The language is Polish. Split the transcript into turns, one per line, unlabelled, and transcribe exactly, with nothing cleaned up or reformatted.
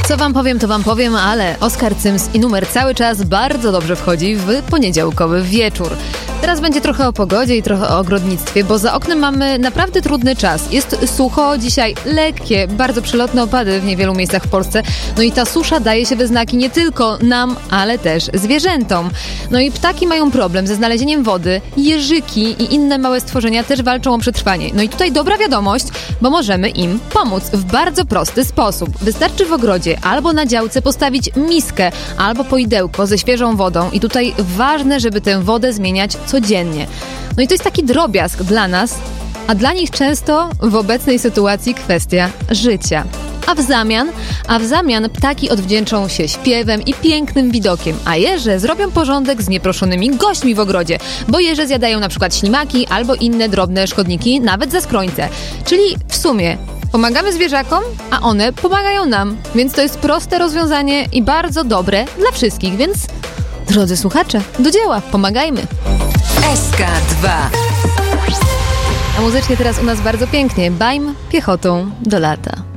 Co wam powiem, to wam powiem, ale Oskar Cyms i numer cały czas bardzo dobrze wchodzi w poniedziałkowy wieczór. Teraz będzie trochę o pogodzie i trochę o ogrodnictwie, bo za oknem mamy naprawdę trudny czas. Jest sucho, dzisiaj lekkie, bardzo przelotne opady w niewielu miejscach w Polsce. No i ta susza daje się we znaki nie tylko nam, ale też zwierzętom. No i ptaki mają problem ze znalezieniem wody, jeżyki i inne małe stworzenia też walczą o przetrwanie. No i tutaj dobra wiadomość, bo możemy im pomóc w bardzo prosty sposób. Wystarczy w ogrodzie albo na działce postawić miskę albo poidełko ze świeżą wodą i tutaj ważne, żeby tę wodę zmieniać codziennie. No i to jest taki drobiazg dla nas, a dla nich często w obecnej sytuacji kwestia życia. A w zamian, a w zamian ptaki odwdzięczą się śpiewem i pięknym widokiem, a jeże zrobią porządek z nieproszonymi gośćmi w ogrodzie, bo jeże zjadają na przykład ślimaki albo inne drobne szkodniki, nawet zaskrońce. Czyli w sumie pomagamy zwierzakom, a one pomagają nam, więc to jest proste rozwiązanie i bardzo dobre dla wszystkich, więc drodzy słuchacze, do dzieła, pomagajmy!
S K dwa.
A muzycznie teraz u nas bardzo pięknie, Bajm piechotą do lata.